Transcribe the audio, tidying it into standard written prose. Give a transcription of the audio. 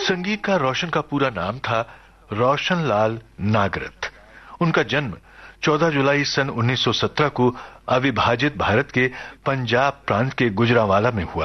संगीतकार रोशन का पूरा नाम था रोशन लाल नागरथ। उनका जन्म 14 जुलाई सन 1917 को अविभाजित भारत के पंजाब प्रांत के गुजरांवाला में हुआ